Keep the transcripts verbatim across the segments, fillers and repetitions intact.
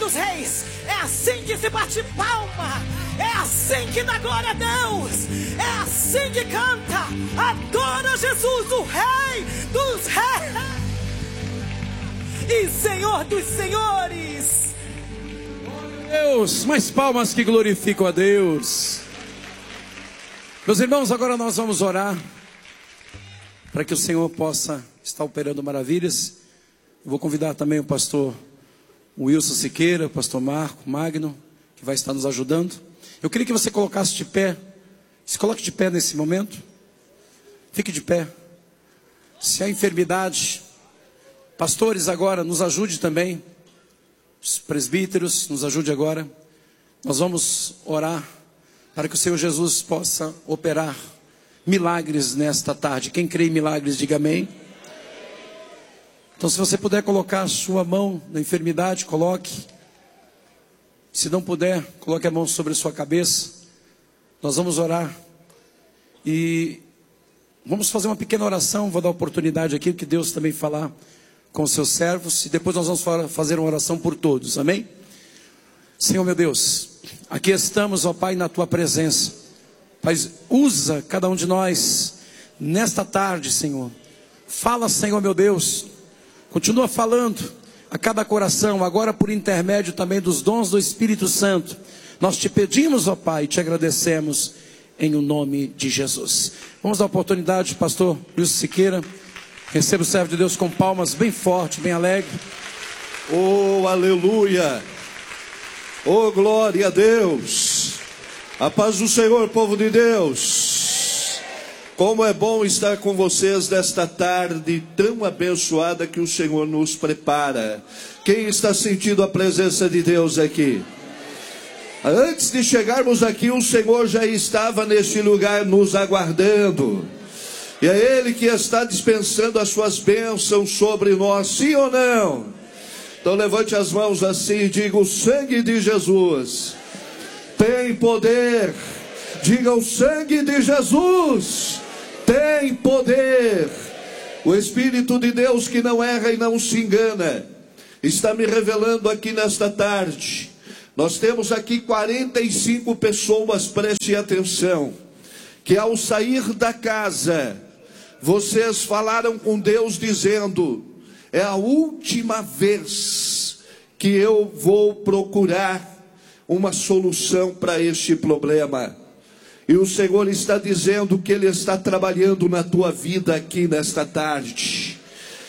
dos Reis. É assim que se bate palma. É assim que dá glória a Deus. É assim que canta. Adora Jesus, o Rei dos Reis e Senhor dos Senhores. Deus, mais palmas que glorificam a Deus. Meus irmãos, agora nós vamos orar para que o Senhor possa estar operando maravilhas. Eu vou convidar também o pastor Wilson Siqueira, o pastor Marco Magno, que vai estar nos ajudando. Eu queria que você colocasse de pé. Se coloque de pé nesse momento. Fique de pé. Se há enfermidade, pastores agora, nos ajude também. Os presbíteros, nos ajude agora. Nós vamos orar para que o Senhor Jesus possa operar milagres nesta tarde. Quem crê em milagres, diga amém. Então, se você puder colocar a sua mão na enfermidade, coloque. Se não puder, coloque a mão sobre a sua cabeça. Nós vamos orar. E vamos fazer uma pequena oração. Vou dar oportunidade aqui, que Deus também falar com os seus servos. E depois nós vamos fazer uma oração por todos. Amém? Senhor meu Deus, aqui estamos, ó Pai, na Tua presença. Pai, usa cada um de nós nesta tarde, Senhor. Fala, Senhor meu Deus. Continua falando a cada coração, agora por intermédio também dos dons do Espírito Santo. Nós te pedimos, ó Pai, e te agradecemos em o nome de Jesus. Vamos dar oportunidade, pastor Wilson Siqueira. Receba o servo de Deus com palmas bem forte, bem alegre. Oh, aleluia! Oh, glória a Deus! A paz do Senhor, povo de Deus! Como é bom estar com vocês nesta tarde tão abençoada que o Senhor nos prepara. Quem está sentindo a presença de Deus aqui? Antes de chegarmos aqui, o Senhor já estava neste lugar nos aguardando. E é Ele que está dispensando as suas bênçãos sobre nós, sim ou não? Então levante as mãos assim e diga: o sangue de Jesus tem poder. Diga: o sangue de Jesus tem poder. O Espírito de Deus, que não erra e não se engana, está me revelando aqui nesta tarde. Nós temos aqui quarenta e cinco pessoas, preste atenção, que ao sair da casa, vocês falaram com Deus dizendo: é a última vez que eu vou procurar uma solução para este problema. E o Senhor está dizendo que Ele está trabalhando na tua vida aqui nesta tarde.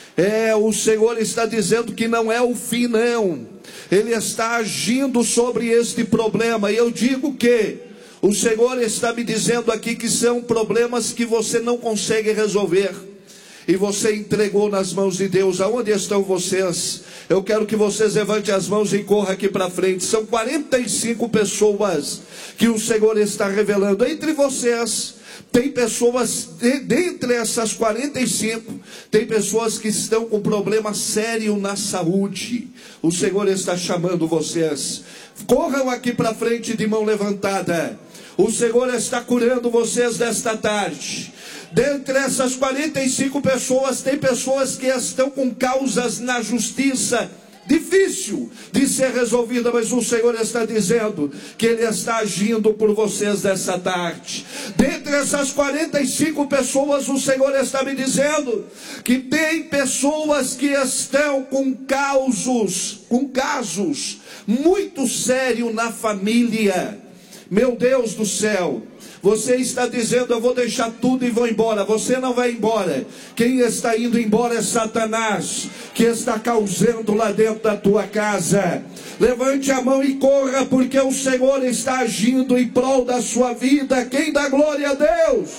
É, o Senhor está dizendo que não é o fim, não. Ele está agindo sobre este problema. E eu digo que o Senhor está me dizendo aqui que são problemas que você não consegue resolver. E você entregou nas mãos de Deus. Aonde estão vocês? Eu quero que vocês levantem as mãos e corram aqui para frente. São quarenta e cinco pessoas que o Senhor está revelando. Entre vocês, tem pessoas, de, dentre essas quarenta e cinco, tem pessoas que estão com problema sério na saúde. O Senhor está chamando vocês. Corram aqui para frente de mão levantada. O Senhor está curando vocês desta tarde. Dentre essas quarenta e cinco pessoas, tem pessoas que estão com causas na justiça, difícil de ser resolvida, mas o Senhor está dizendo que Ele está agindo por vocês dessa tarde. Dentre essas quarenta e cinco pessoas, o Senhor está me dizendo que tem pessoas que estão com causos, com casos muito sérios na família. Meu Deus do céu, você está dizendo: eu vou deixar tudo e vou embora. Você não vai embora. Quem está indo embora é Satanás, que está causando lá dentro da tua casa. Levante a mão e corra, porque o Senhor está agindo em prol da sua vida. Quem dá glória a Deus?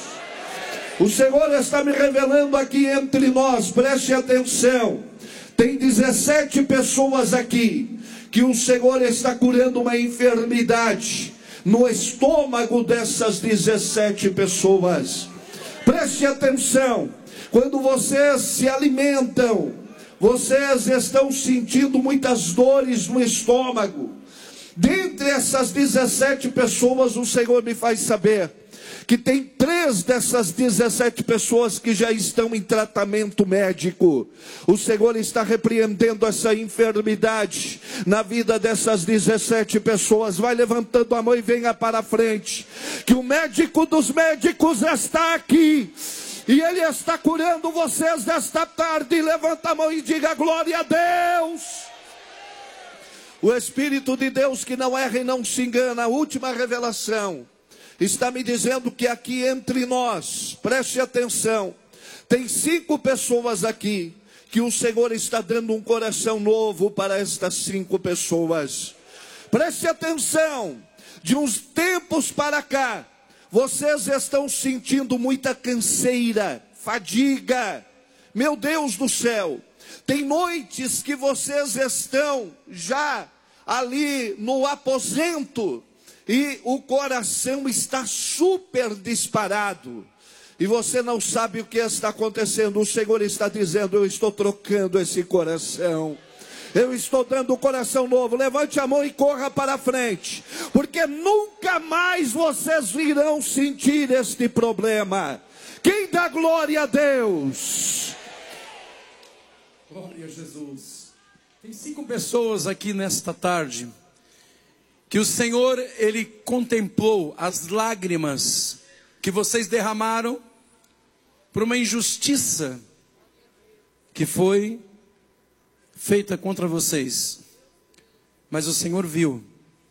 O Senhor está me revelando aqui entre nós, preste atenção. Tem dezessete pessoas aqui que o Senhor está curando uma enfermidade no estômago dessas dezessete pessoas. Preste atenção. Quando vocês se alimentam, vocês estão sentindo muitas dores no estômago. Dentre essas dezessete pessoas, o Senhor me faz saber que tem três dessas dezessete pessoas que já estão em tratamento médico. O Senhor está repreendendo essa enfermidade na vida dessas dezessete pessoas. Vai levantando a mão e venha para a frente, que o médico dos médicos está aqui. E Ele está curando vocês desta tarde. Levanta a mão e diga glória a Deus. O Espírito de Deus, que não erra e não se engana, a última revelação, está me dizendo que aqui entre nós, preste atenção, tem cinco pessoas aqui, que o Senhor está dando um coração novo para estas cinco pessoas. Preste atenção, de uns tempos para cá, vocês estão sentindo muita canseira, fadiga. Meu Deus do céu, tem noites que vocês estão já ali no aposento e o coração está super disparado. E você não sabe o que está acontecendo. O Senhor está dizendo: eu estou trocando esse coração. Eu estou dando um coração novo. Levante a mão e corra para a frente, porque nunca mais vocês irão sentir este problema. Quem dá glória a Deus? Glória a Jesus. Tem cinco pessoas aqui nesta tarde que o Senhor, Ele contemplou as lágrimas que vocês derramaram por uma injustiça que foi feita contra vocês. Mas o Senhor viu.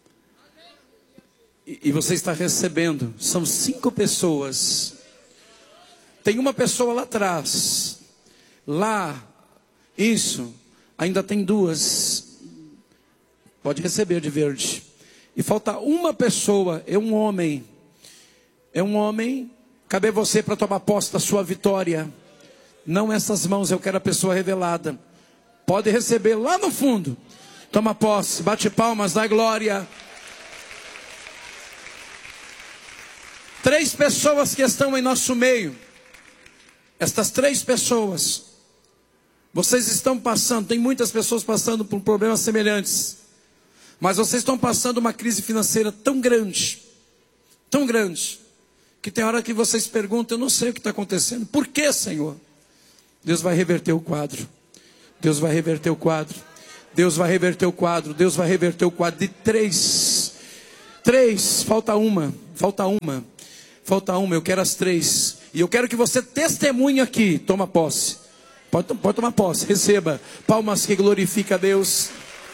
E, e você está recebendo. São cinco pessoas. Tem uma pessoa lá atrás. Lá, isso, ainda tem duas. Pode receber de verde. E falta uma pessoa, é um homem. É um homem. Cabe a você para tomar posse da sua vitória. Não essas mãos, eu quero a pessoa revelada. Pode receber lá no fundo. Toma posse, bate palmas, dá glória. Três pessoas que estão em nosso meio. Estas três pessoas, vocês estão passando, tem muitas pessoas passando por problemas semelhantes. Mas vocês estão passando uma crise financeira tão grande, tão grande, que tem hora que vocês perguntam: eu não sei o que está acontecendo. Por que, Senhor? Deus vai reverter o quadro. Deus vai reverter o quadro. Deus vai reverter o quadro. Deus vai reverter o quadro de três. Três, falta uma. Falta uma. Falta uma, eu quero as três. E eu quero que você testemunhe aqui. Toma posse. Pode, pode tomar posse, receba. Palmas que glorifica a Deus.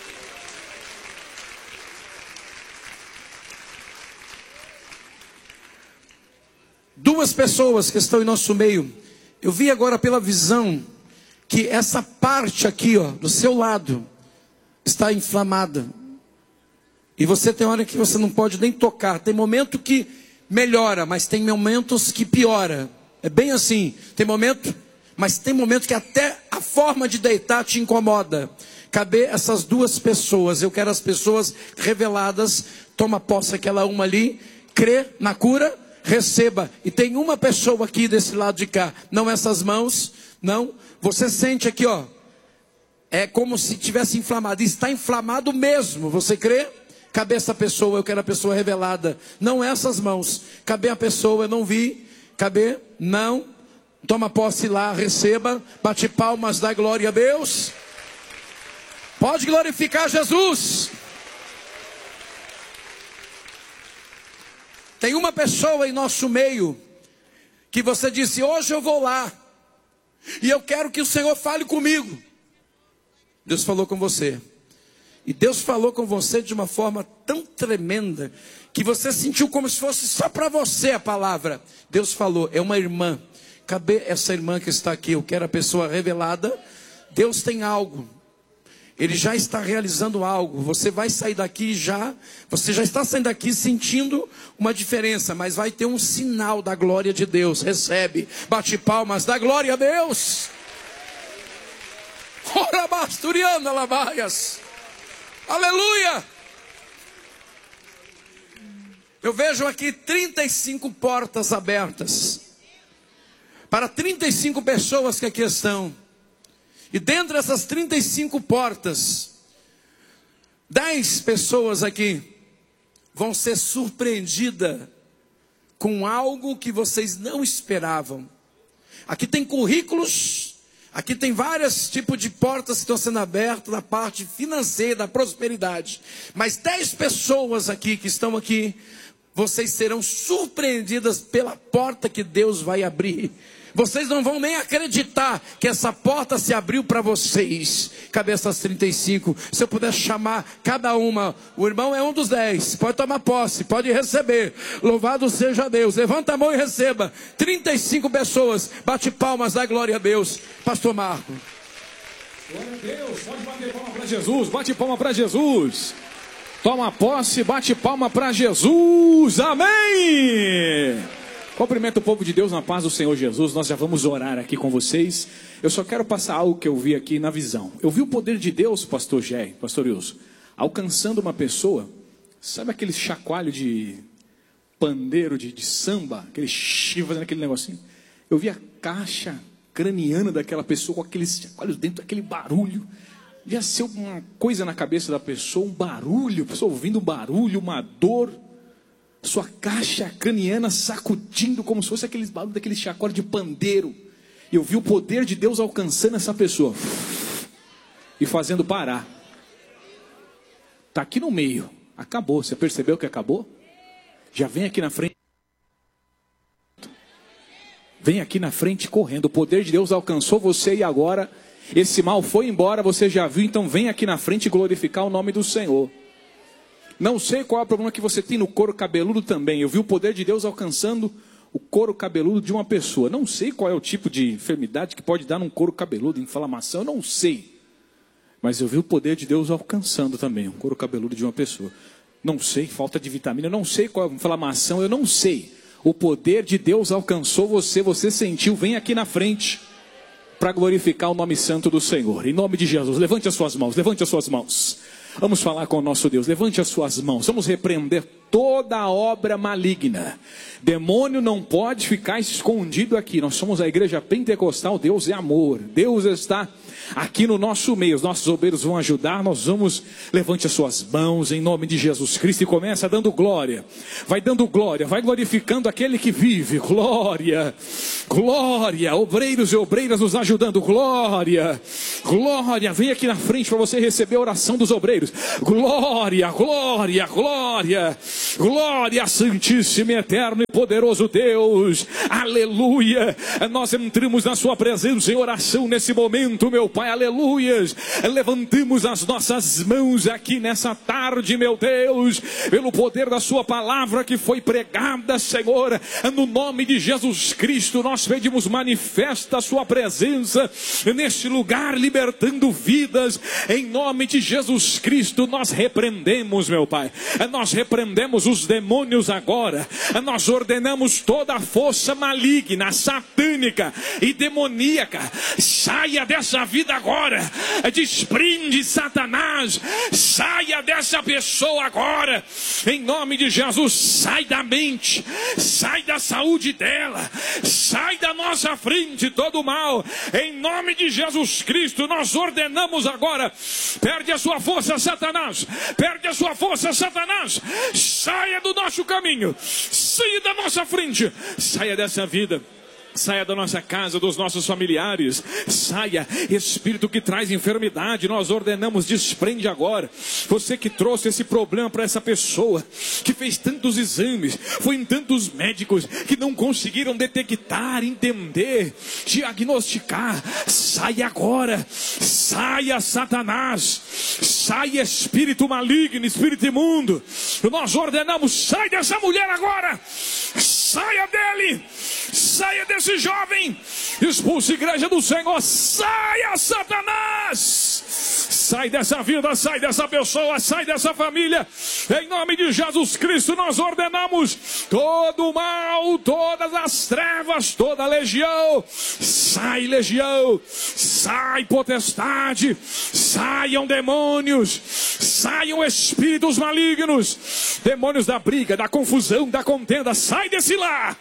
Duas pessoas que estão em nosso meio. Eu vi agora pela visão que essa parte aqui, ó, do seu lado, está inflamada. E você tem hora que você não pode nem tocar. Tem momento que melhora, mas tem momentos que piora. É bem assim. Tem momento, mas tem momento que até a forma de deitar te incomoda. Cabe essas duas pessoas. Eu quero as pessoas reveladas. Toma posse aquela uma ali. Crê na cura. Receba. E tem uma pessoa aqui desse lado de cá. Não essas mãos. Não. Você sente aqui, ó. É como se tivesse inflamado. Está inflamado mesmo. Você crê? Cabe essa pessoa. Eu quero a pessoa revelada. Não essas mãos. Cabe a pessoa. Eu não vi. Cabe? Não. Toma posse lá. Receba. Bate palmas. Dá glória a Deus. Pode glorificar Jesus. Tem uma pessoa em nosso meio que você disse: hoje eu vou lá e eu quero que o Senhor fale comigo. Deus falou com você. E Deus falou com você de uma forma tão tremenda que você sentiu como se fosse só para você a palavra. Deus falou, é uma irmã. Cadê essa irmã que está aqui? Eu quero a pessoa revelada. Deus tem algo. Ele já está realizando algo. Você vai sair daqui já. Você já está saindo daqui sentindo uma diferença. Mas vai ter um sinal da glória de Deus. Recebe. Bate palmas. Dá glória a Deus. Ora basturiana lavaias. Aleluia. Eu vejo aqui trinta e cinco portas abertas. Para trinta e cinco pessoas que aqui estão. E dentro dessas trinta e cinco portas, dez pessoas aqui vão ser surpreendidas com algo que vocês não esperavam. Aqui tem currículos, aqui tem vários tipos de portas que estão sendo abertas na parte financeira, da prosperidade. Mas dez pessoas aqui que estão aqui, vocês serão surpreendidas pela porta que Deus vai abrir. Vocês não vão nem acreditar que essa porta se abriu para vocês. Cabeças trinta e cinco. Se eu puder chamar cada uma. O irmão é um dos dez. Pode tomar posse, pode receber. Louvado seja Deus. Levanta a mão e receba. trinta e cinco pessoas. Bate palmas, dá glória a Deus. Pastor Marco. Glória a Deus. Pode bater palma para Jesus. Bate palma para Jesus. Toma posse, bate palma para Jesus. Amém. Cumprimento o povo de Deus na paz do Senhor Jesus. Nós já vamos orar aqui com vocês. Eu só quero passar algo que eu vi aqui na visão. Eu vi o poder de Deus, pastor Gé, pastor Wilson, alcançando uma pessoa. Sabe aquele chacoalho de pandeiro, de, de samba? Aquele chivo fazendo aquele negocinho. Eu vi a caixa craniana daquela pessoa com aqueles chacoalhos dentro, aquele barulho. Devia ser uma coisa na cabeça da pessoa, um barulho, a pessoa ouvindo um barulho, uma dor. Sua caixa craniana sacudindo como se fosse aqueles barulhos daquele chacoalho de pandeiro. E eu vi o poder de Deus alcançando essa pessoa e fazendo parar. Está aqui no meio. Acabou. Você percebeu que acabou? Já vem aqui na frente. Vem aqui na frente correndo. O poder de Deus alcançou você e agora esse mal foi embora. Você já viu, então vem aqui na frente glorificar o nome do Senhor. Não sei qual é o problema que você tem no couro cabeludo também. Eu vi o poder de Deus alcançando o couro cabeludo de uma pessoa. Não sei qual é o tipo de enfermidade que pode dar num couro cabeludo, inflamação, eu não sei. Mas eu vi o poder de Deus alcançando também o couro cabeludo de uma pessoa. Não sei, falta de vitamina, não sei qual é a inflamação, eu não sei. O poder de Deus alcançou você, você sentiu, vem aqui na frente para glorificar o nome santo do Senhor. Em nome de Jesus, levante as suas mãos, levante as suas mãos. Vamos falar com o nosso Deus. Levante as suas mãos. Vamos repreender toda a obra maligna. Demônio não pode ficar escondido aqui. Nós somos a igreja pentecostal. Deus é amor. Deus está aqui no nosso meio. Os nossos obreiros vão ajudar. Nós vamos. Levante as suas mãos em nome de Jesus Cristo e começa dando glória. Vai dando glória. Vai glorificando aquele que vive. Glória. Glória. Obreiros e obreiras nos ajudando. Glória. Glória. Vem aqui na frente para você receber a oração dos obreiros. Glória, glória, glória, glória, santíssimo, eterno e poderoso Deus, aleluia. Nós entramos na sua presença em oração nesse momento, meu Pai, aleluias. Levantamos as nossas mãos aqui nessa tarde, meu Deus, pelo poder da sua palavra que foi pregada, Senhor, no nome de Jesus Cristo. Nós pedimos, manifesta a sua presença neste lugar, libertando vidas, em nome de Jesus Cristo. Cristo, nós repreendemos, meu Pai, nós repreendemos os demônios agora, nós ordenamos toda a força maligna, satânica e demoníaca, saia dessa vida agora, desprende Satanás, saia dessa pessoa agora, em nome de Jesus, sai da mente, sai da saúde dela, sai da nossa frente todo o mal, em nome de Jesus Cristo, nós ordenamos agora, perde a sua força, Satanás, perde a sua força, Satanás, saia do nosso caminho, saia da nossa frente, saia dessa vida. Saia da nossa casa, dos nossos familiares. Saia, espírito que traz enfermidade, nós ordenamos, desprende agora. Você que trouxe esse problema para essa pessoa, que fez tantos exames, foi em tantos médicos que não conseguiram detectar, entender, diagnosticar. Saia agora, saia, Satanás, saia, espírito maligno, espírito imundo. Nós ordenamos, sai dessa mulher agora, saia dele, saia desse jovem, expulse a igreja do Senhor, saia, Satanás, sai dessa vida, sai dessa pessoa, sai dessa família, em nome de Jesus Cristo. Nós ordenamos todo o mal, todas as trevas, toda a legião, sai legião, sai potestade, saiam demônios, saiam espíritos malignos, demônios da briga, da confusão, da contenda, sai desse lar,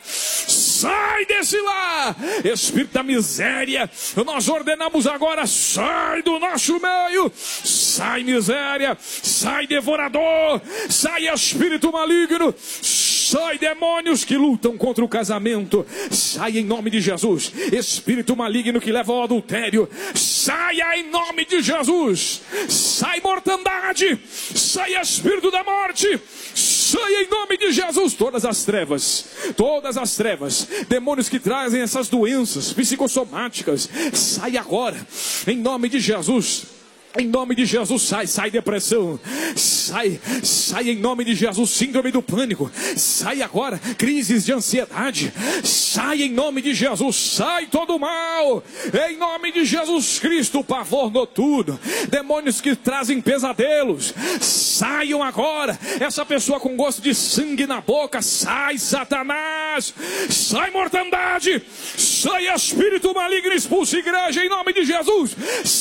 sai desse lar, espírito da miséria, nós ordenamos agora, sai do nosso meio, sai miséria, sai devorador, sai espírito maligno, Sai, demônios que lutam contra o casamento. Sai em nome de Jesus. Espírito maligno que leva ao adultério. Saia em nome de Jesus. Sai, mortandade. Sai, espírito da morte. Sai em nome de Jesus. Todas as trevas, todas as trevas, demônios que trazem essas doenças psicossomáticas, sai agora, em nome de Jesus. Em nome de Jesus, sai, sai depressão, sai, sai em nome de Jesus, síndrome do pânico, sai agora, crises de ansiedade, sai em nome de Jesus, sai todo mal, em nome de Jesus Cristo, pavor noturno, demônios que trazem pesadelos, saiam agora, essa pessoa com gosto de sangue na boca, sai Satanás, sai mortandade, sai espírito maligno, expulsa a igreja em nome de Jesus,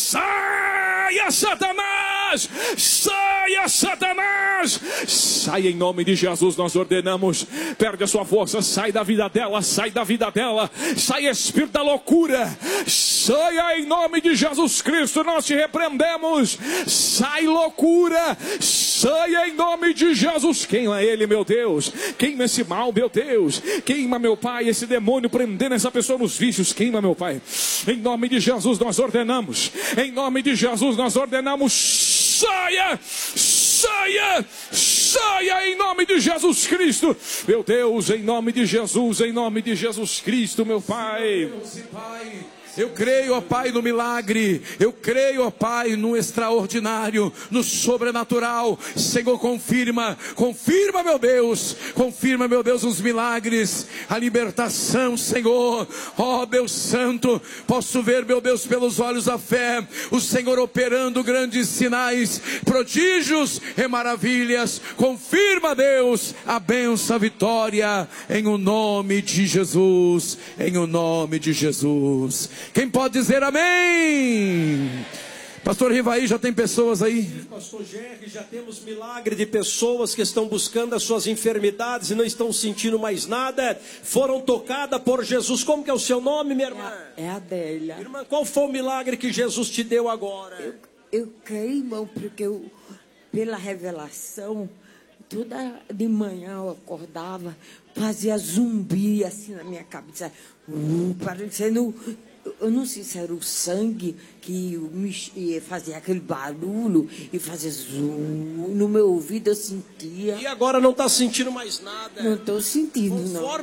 sai Satanás, saia Satanás, sai em nome de Jesus, nós ordenamos, perde a sua força, sai da vida dela, sai da vida dela, sai espírito da loucura, saia em nome de Jesus Cristo, nós te repreendemos, sai loucura, saia em nome de Jesus, queima ele, meu Deus, queima esse mal, meu Deus, queima, meu Pai, esse demônio prendendo essa pessoa nos vícios, queima, meu Pai, em nome de Jesus nós ordenamos, em nome de Jesus nós ordenamos, saia, saia, saia em nome de Jesus Cristo, meu Deus, em nome de Jesus, em nome de Jesus Cristo, meu Pai. Eu creio, ó Pai, no milagre. Eu creio, ó Pai, no extraordinário, no sobrenatural. Senhor, confirma, confirma, meu Deus, confirma, meu Deus, os milagres, a libertação, Senhor. Ó Deus Santo, posso ver, meu Deus, pelos olhos da fé, o Senhor operando grandes sinais, prodígios e maravilhas. Confirma, Deus, a bênção, a vitória, em o nome de Jesus, em o nome de Jesus. Quem pode dizer amém? Pastor Rivaí, já tem pessoas aí? Pastor Jerry, já temos milagre de pessoas que estão buscando as suas enfermidades e não estão sentindo mais nada, foram tocadas por Jesus. Como que é o seu nome, minha irmã? É a Adélia. Irmã, qual foi o milagre que Jesus te deu agora? Eu, eu creio, irmão, porque eu, pela revelação, toda de manhã eu acordava, fazia zumbi assim na minha cabeça, uh, parecendo... Eu não sei se era o sangue que me fazia aquele barulho e fazia zoom. No meu ouvido eu sentia. E agora não está sentindo mais nada? Não estou sentindo, não.